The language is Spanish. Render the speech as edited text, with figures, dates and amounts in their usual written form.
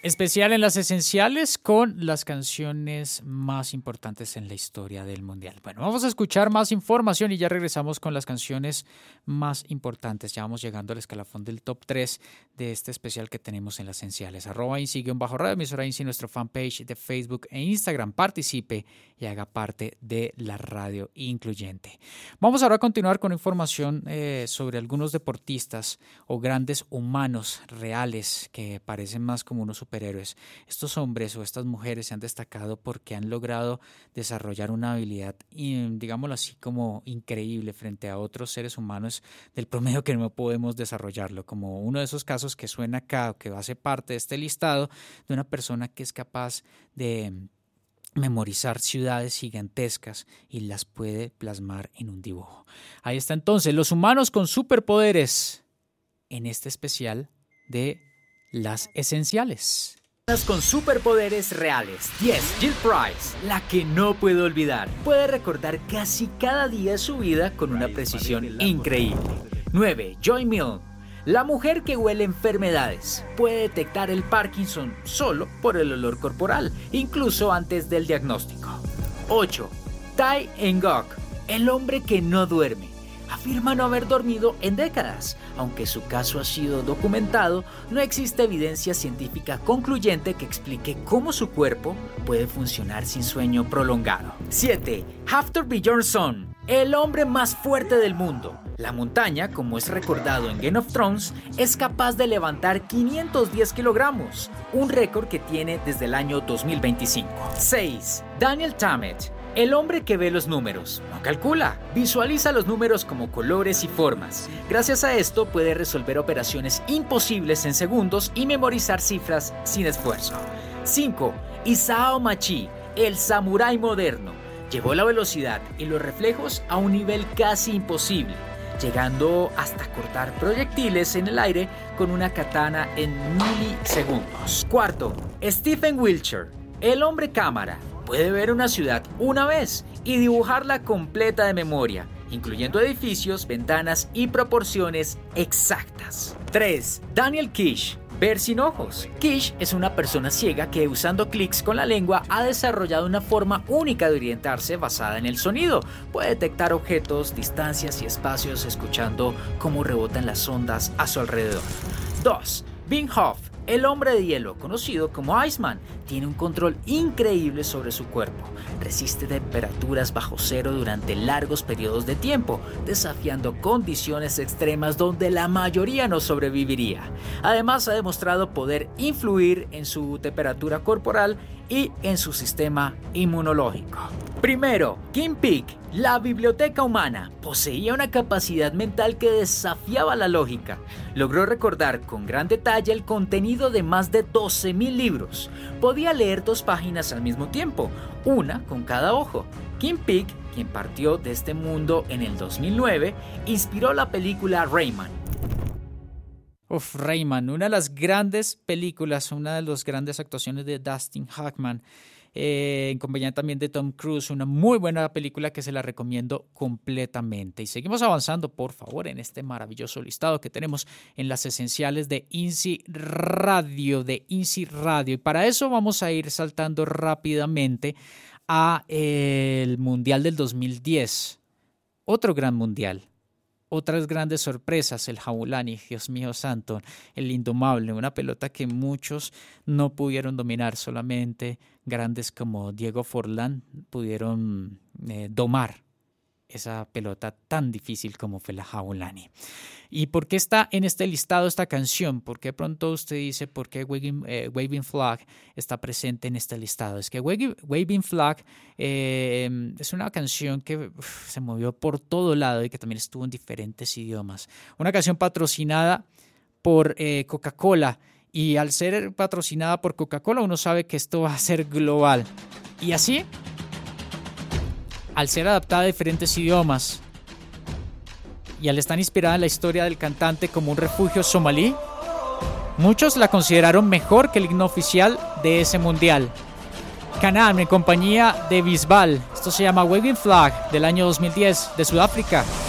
Especial en las esenciales con las canciones más importantes en la historia del Mundial. Bueno, vamos a escuchar más información y ya regresamos con las canciones más importantes. Ya vamos llegando al escalafón del top 3 de este especial que tenemos en las esenciales. @INSI_radio, emisora INSI, nuestro fanpage de Facebook e Instagram. Participe y haga parte de la radio incluyente. Vamos ahora a continuar con información sobre algunos deportistas o grandes humanos reales que parecen más como unos superhéroes. Estos hombres o estas mujeres se han destacado porque han logrado desarrollar una habilidad, digámoslo así, como increíble frente a otros seres humanos del promedio que no podemos desarrollarlo, como uno de esos casos que suena acá o que hace parte de este listado de una persona que es capaz de memorizar ciudades gigantescas y las puede plasmar en un dibujo. Ahí está entonces, los humanos con superpoderes en este especial de las esenciales. Con superpoderes reales. 10. Jill Price, la que no puedo olvidar. Puede recordar casi cada día de su vida con una precisión increíble. 9. Joy Milne, la mujer que huele enfermedades. Puede detectar el Parkinson solo por el olor corporal, incluso antes del diagnóstico. 8. Tai Ngoc, el hombre que no duerme. Afirma no haber dormido en décadas. Aunque su caso ha sido documentado, no existe evidencia científica concluyente que explique cómo su cuerpo puede funcionar sin sueño prolongado. 7. Hafthor Bjornsson, el hombre más fuerte del mundo. La montaña, como es recordado en Game of Thrones, es capaz de levantar 510 kilogramos, un récord que tiene desde el año 2025. 6. Daniel Tammet, el hombre que ve los números, no calcula, visualiza los números como colores y formas. Gracias a esto puede resolver operaciones imposibles en segundos y memorizar cifras sin esfuerzo. 5. Isao Machi, el samurái moderno, llevó la velocidad y los reflejos a un nivel casi imposible, llegando hasta cortar proyectiles en el aire con una katana en milisegundos. 4. Stephen Wiltshire, el hombre cámara, puede ver una ciudad una vez y dibujarla completa de memoria, incluyendo edificios, ventanas y proporciones exactas. 3. Daniel Kish, ver sin ojos. Kish es una persona ciega que usando clics con la lengua ha desarrollado una forma única de orientarse basada en el sonido. Puede detectar objetos, distancias y espacios escuchando cómo rebotan las ondas a su alrededor. 2. Wim Hof, el hombre de hielo, conocido como Iceman, tiene un control increíble sobre su cuerpo. Resiste temperaturas bajo cero durante largos periodos de tiempo, desafiando condiciones extremas donde la mayoría no sobreviviría. Además, ha demostrado poder influir en su temperatura corporal y en su sistema inmunológico. Primero, Kim Peek, la biblioteca humana, poseía una capacidad mental que desafiaba la lógica. Logró recordar con gran detalle el contenido de más de 12,000 libros. Podía leer 2 páginas al mismo tiempo, una con cada ojo. Kim Peek, quien partió de este mundo en el 2009, inspiró la película Rayman. Rayman, una de las grandes películas, una de las grandes actuaciones de Dustin Hoffman, en compañía también de Tom Cruise, una muy buena película que se la recomiendo completamente. Y seguimos avanzando, por favor, en este maravilloso listado que tenemos en las esenciales de INSI Radio, Y para eso vamos a ir saltando rápidamente a el Mundial del 2010, otro gran mundial. Otras grandes sorpresas, el Jabulani, Dios mío santo, el indomable, una pelota que muchos no pudieron dominar, solamente grandes como Diego Forlán pudieron domar esa pelota tan difícil como fue la Jabulani. ¿Y por qué está en este listado esta canción? ¿Por qué pronto usted dice por qué Waving Flag está presente en este listado? Es que Waving Flag es una canción que se movió por todo lado y que también estuvo en diferentes idiomas. Una canción patrocinada por Coca-Cola, y al ser patrocinada por Coca-Cola uno sabe que esto va a ser global. Y así, al ser adaptada a diferentes idiomas y al estar inspirada en la historia del cantante como un refugio somalí, muchos la consideraron mejor que el himno oficial de ese mundial. Canaan en compañía de Bisbal. Esto se llama Waving Flag del año 2010 de Sudáfrica.